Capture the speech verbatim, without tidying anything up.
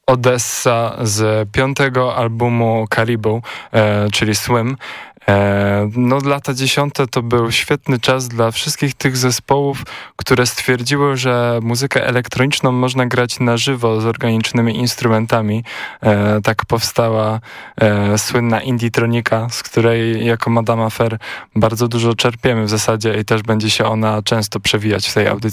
Odessa z piątego albumu Caribou, e, czyli Swim. E, no lata dziesiąte to był świetny czas dla wszystkich tych zespołów, które stwierdziły, że muzykę elektroniczną można grać na żywo z organicznymi instrumentami. E, tak powstała e, słynna Indietronika, z której jako Madame Affair bardzo dużo czerpiemy w zasadzie i też będzie się ona często przewijać w tej audycji.